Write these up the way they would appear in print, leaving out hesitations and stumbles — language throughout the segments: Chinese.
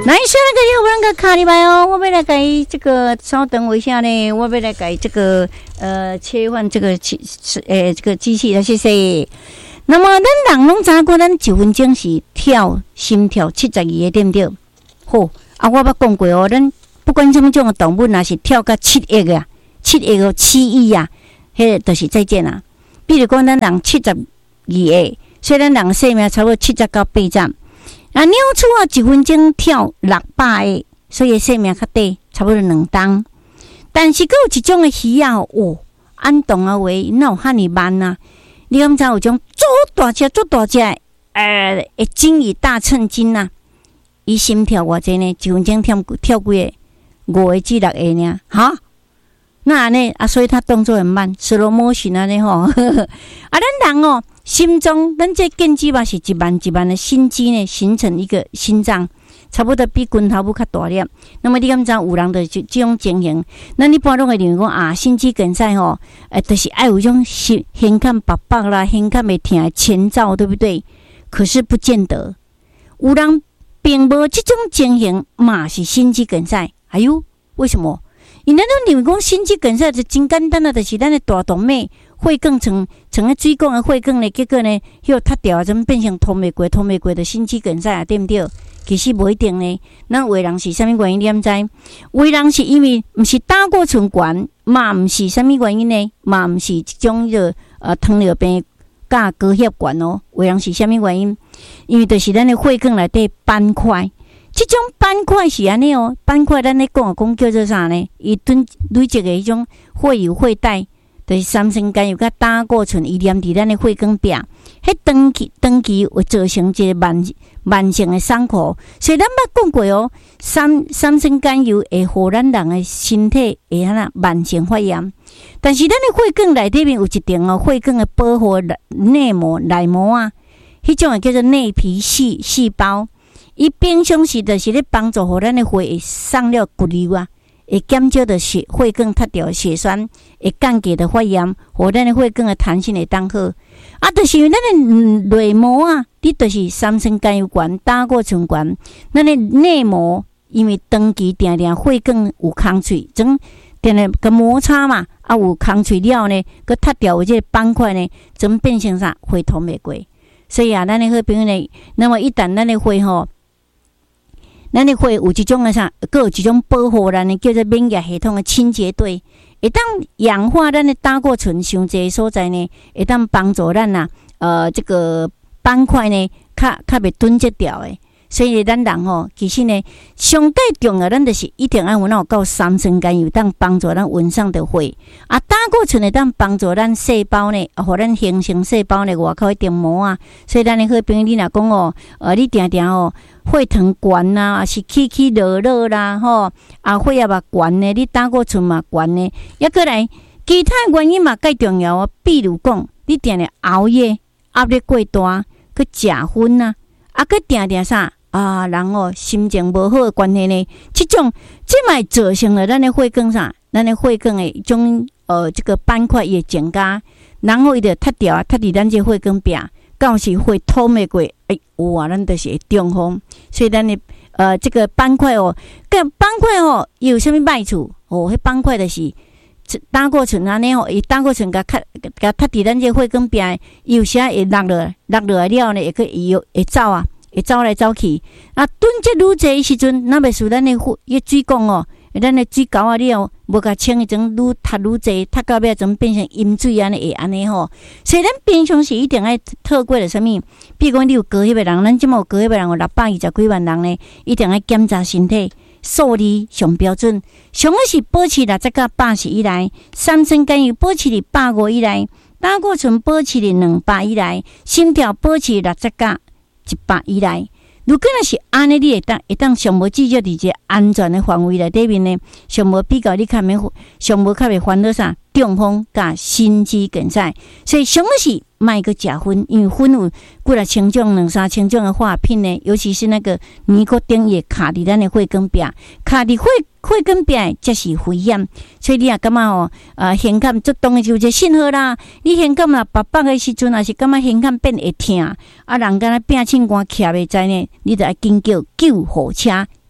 来，现在个有人个卡里来哦，我要来给这个稍等我一下呢，我要来给这个切换这个这个机器的谢谢。那么咱人拢知过，咱1分钟是跳心跳72个，对不对？好啊，我捌讲过哦，咱不管什么种的动物，若是跳到7亿啊，7亿哦，7亿啊，迄个就是再见啊。比如讲，咱人72个，所以咱人生命差不多70到80。啊，鸟鼠啊，1分钟跳600个，所以生命较短，差不多2冬。但是，佫有一种的鱼啊，哦，按动啊话，哪有遐尼慢啊？你敢知有种足大只、会金鱼大秤金啊？伊心跳偌济呢？1分钟跳几个？5个至6个呢？哈？那安尼啊，所以他动作很慢 ，slow motion 安尼吼。啊，咱人哦，心中咱这根基嘛是1万1万的心肌呢，形成一个心脏，差不多比拳头母较大粒。那么你敢知有人就这种情形？咱一般拢会认为讲啊，心肌梗塞吼，就是爱有种心肝白白啦，心肝会痛的前兆，对不对？可是不见得，有人并无这种情形嘛是心肌梗塞。哎呦，为什么？因咱都认为讲心肌梗塞就真简单啊，就是咱的大动脉血管成个水管的血管呢，结果呢，又塌掉，怎么变成通袂过的心肌梗塞啊？对不对？其实无一定呢。咱有的人是啥物原因？你毋知？有的人是因为毋是胆固醇悬，嘛毋是啥物原因呢？嘛毋是这种糖尿病甲高血悬哦。有的人是啥物原因？因为就是咱的血管内底斑块。这种斑块是安尼哦，斑块咱咧讲叫做啥呢？伊累积的迄种血油血带，就是三酸甘油甲胆固醇，伊黏伫咱的血管壁，迄长期会造成一个慢性的伤口。所以咱捌讲过哦，三酸甘油会互咱人的身体会慢性发炎。但是咱的血管内底面有一定哦，血管的保护内膜啊，迄种会叫做内皮细胞。伊平常时就是咧帮助互咱的血会送了骨流啊，会减少的血管塌掉血栓，会降低的发炎，互咱的血管的弹性会当好。啊，就是因为咱的内膜啊，你就是三酸甘油悬、胆固醇悬，咱的内膜因为长期定血管有空喙，总定定个摩擦嘛，啊有空喙了呢，佮塌掉的这个斑块呢，总变成啥血通袂过。所以啊，咱的好朋友呢，那么一旦咱的血吼，咱的血有一种的啥，佮有一种保护咱的叫做免疫系统的清洁队，会当氧化咱的胆固醇伤济所在呢，会当帮助咱这个斑块呢，较袂囤积掉的。所以咱人吼，其实呢，上介重要，咱就是一定要有够三酸甘油，当帮助咱温上的血。啊，胆固醇会当帮助咱细胞呢，互咱形成细胞呢外口一层膜啊。所以咱的好朋友，你若讲哦，你定定哦，血糖悬啦，还是起落落啦，吼，啊，血压嘛悬呢，你胆固醇嘛悬呢，抑过来其他原因嘛介重要啊。比如讲，你定定熬夜，压力过大，去食薰啊，啊，去定定啥？啊，人哦，心情无好的关系呢，这嘛造成了咱的血管啥，咱的血管的一种这个斑块也增加，然后伊就塌掉，塌伫咱这血管壁，到时会通袂过，哇，咱就是会中风。所以咱的这个斑块哦，有啥物歹处？哦，迄斑块就是胆固醇安尼哦，伊胆固醇甲塌伫咱这血管壁，有时会落来了呢，会走啊。会走来走去，啊，囤积愈济时阵，那袂输咱的水管哦，咱的水沟啊了，无甲清迄种愈塌愈济，塌到尾怎变成阴水安尼会安尼吼。所以咱平常时一定要透过了什么？比如讲你有高血压人，咱即马有高血压人有620几万人呢，一定要检查身体数字上标准，上个是保持60到80以内，三酸甘油保持150以内，胆固醇保持200以内，心跳保持60到100以内。如果若是安尼，你会当上无至少伫一个安全的范围内底面呢，上无比较你较袂烦恼啥中风甲心肌梗塞。所以上个是莫个食薰，因为薰有几啊千种、2-3千种的化品呢，尤其是那个尼古丁也卡伫咱的血管壁，卡伫血管壁才是危险。所以你也感觉哦，胸坎做动的就这信号啦。你胸坎啦白白的时阵，也是感觉胸坎变会痛，啊，人敢若变凊汗徛袂在呢，你就要紧叫救护车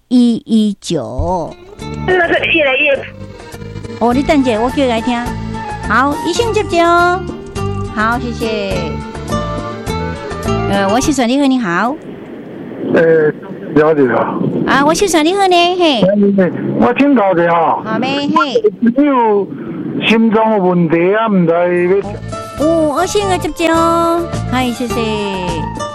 119。 那个越来越…… 哦，你等下，我叫来听。好，医生接接哦。好，谢谢。我是算你好，你好。 了解了。 啊，我是算你好呢，嘿。 我请教一下。 好咩，嘿。 你有心脏有问题啊？唔知要。 我先来接接哦。嗨，谢谢。